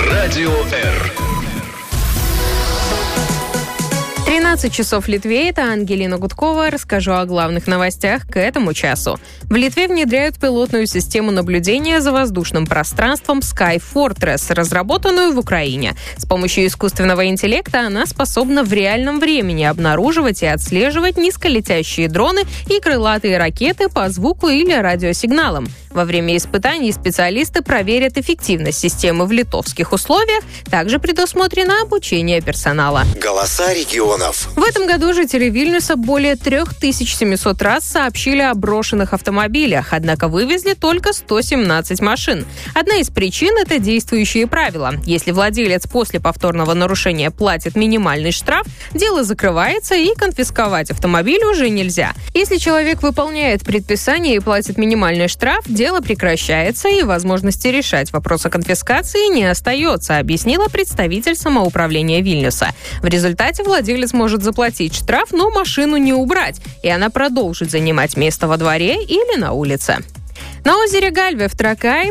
Радио Р. 13 часов в Литве. Это Ангелина Гудкова. Расскажу о главных новостях к этому часу. В Литве внедряют пилотную систему наблюдения за воздушным пространством Sky Fortress, разработанную в Украине. С помощью искусственного интеллекта она способна в реальном времени обнаруживать и отслеживать низколетящие дроны и крылатые ракеты по звуку или радиосигналам. Во время испытаний специалисты проверят эффективность системы в литовских условиях. Также предусмотрено обучение персонала. Голоса регионов. В этом году жители Вильнюса более 3700 раз сообщили о брошенных автомобилях, однако вывезли только 117 машин. Одна из причин – это действующие правила. Если владелец после повторного нарушения платит минимальный штраф, дело закрывается и конфисковать автомобиль уже нельзя. Если человек выполняет предписание и платит минимальный штраф, дело прекращается и возможности решать вопрос о конфискации не остается, объяснила представитель самоуправления Вильнюса. В результате владелец может заплатить штраф, но машину не убрать, и она продолжит занимать место во дворе или на улице. На озере Гальве в Тракае